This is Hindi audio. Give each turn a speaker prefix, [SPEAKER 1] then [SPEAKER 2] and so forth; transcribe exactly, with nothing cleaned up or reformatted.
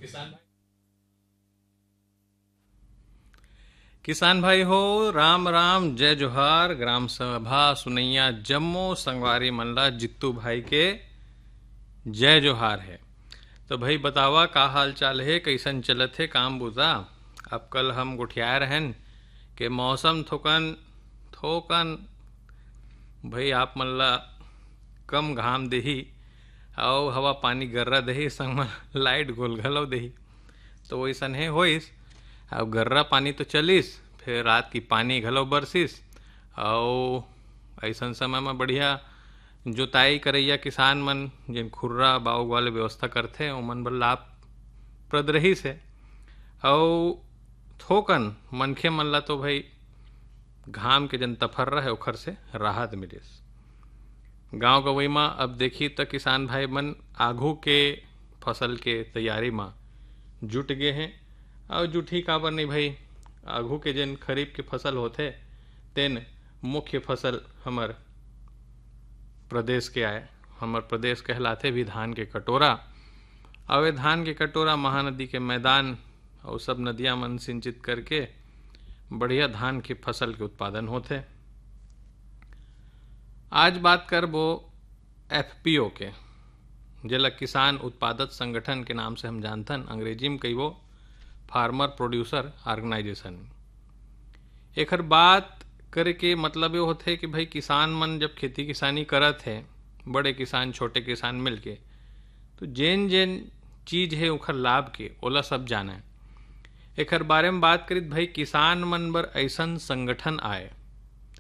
[SPEAKER 1] किसान भाई किसान भाई हो, राम राम, जय जोहार। ग्राम सभा सुनैया जम्मो संगवारी मनला जित्तू भाई के जय जोहार है। तो भाई बतावा का हाल चाल है, कैसन चलत है काम बूता। अब कल हम गुठियाए रहन के मौसम थोकन थोकन भाई आप मनला कम घाम देही और हवा पानी गर्रा दही संग म लाइट गोल घलो दही। तो वैसन है होइस। अब गर्रा पानी तो चलिस, फिर रात की पानी घलो बरसिस और ऐसन समय में बढ़िया जोताई करैया किसान मन जिन खुर्रा बाऊ वाले व्यवस्था करथे ओमन बर लाभप्रद रहिस है। और थोकन मनखे मन ला तो भाई घाम के जन तफर्रा है ओखर से राहत मिलिस। गांव गवई में अब देखी तो किसान भाई मन आघू के फसल के तैयारी में जुट गए हैं। और जुटी काबर नहीं भाई, आघू के जन खरीफ के फसल होते तेन मुख्य फसल हमर प्रदेश के आए। हमर प्रदेश कहलाते भी धान के कटोरा। और ये धान के कटोरा महानदी के मैदान और सब नदियां मन सिंचित करके बढ़िया धान की फसल के उत्पादन होते। आज बात करबो एफ पी ओ के, जेला किसान उत्पादक संगठन के नाम से हम जानथन, अंग्रेजी में कही वो फार्मर प्रोड्यूसर ऑर्गेनाइजेशन। एकर बात करे के मतलब ये होते कि भाई किसान मन जब खेती किसानी करत है, बड़े किसान छोटे किसान मिलके, तो जेन जेन चीज है उखर लाभ के ओला सब जाना है। एकर बारे में बात करी भाई किसान मन बर ऐसन संगठन आए